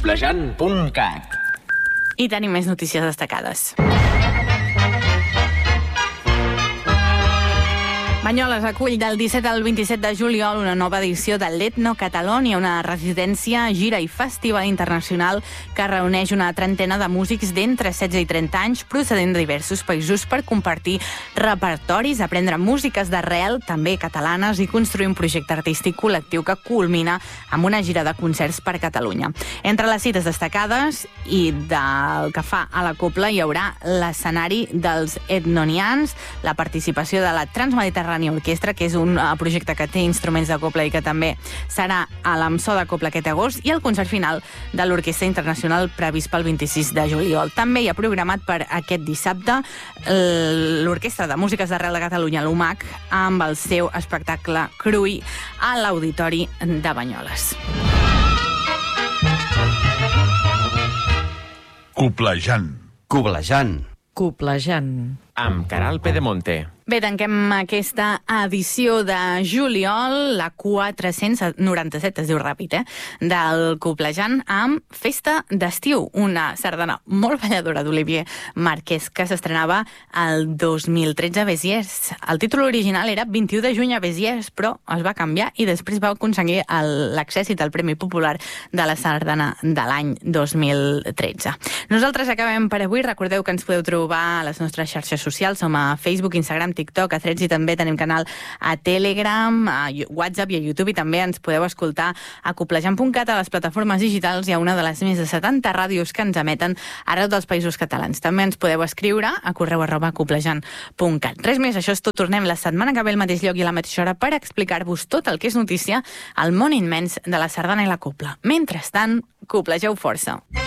Cuplejant.cat. I tenim més notícies destacades. Banyoles acull del 17 al 27 de juliol una nova edició de l'Etno Catalonia, una residència, gira i festival internacional que reuneix una trentena de músics d'entre 16 i 30 anys procedent de diversos països per compartir repertoris, aprendre músiques d'arrel, també catalanes, i construir un projecte artístic col·lectiu que culmina amb una gira de concerts per Catalunya. Entre les cites destacades i del que fa a la Cobla hi haurà l'escenari dels etnonians, la participació de la Transmediterrània Orquestra, que és un projecte que té instruments de cobla i que també serà a l'AMSO de Cobla aquest agost, i el concert final de l'Orquestra Internacional previst pel 26 de juliol. També hi ha programat per aquest dissabte l'Orquestra de Músiques d'Arrel de Catalunya, l'UMAC, amb el seu espectacle Cruï a l'Auditori de Banyoles. Cuplejant. Amb Caral Pedemonte. Bé, tanquem aquesta edició de juliol, la 497, es diu ràpid, del Cuplejant, amb Festa d'Estiu, una sardana molt balladora d'Olivier Marquès, que s'estrenava el 2013 a Béziers. El títol original era 21 de juny a Béziers, però es va canviar i després va aconseguir l'accèssit al Premi Popular de la Sardana de l'any 2013. Nosaltres acabem per avui. Recordeu que ens podeu trobar a les nostres xarxes socials, som a Facebook, Instagram, TikTok, a Threads, i també tenim canal a Telegram, a WhatsApp i a YouTube, i també ens podeu escoltar a cuplejant.cat, a les plataformes digitals i a una de les més de 70 ràdios que ens emeten arreu dels països catalans. També ens podeu escriure a correu@cuplejant.cat. Res més, això és tot. Tornem la setmana que ve al mateix lloc i a la mateixa hora per explicar-vos tot el que és notícia al món immens de la sardana i la cobla. Mentrestant, coplegeu força.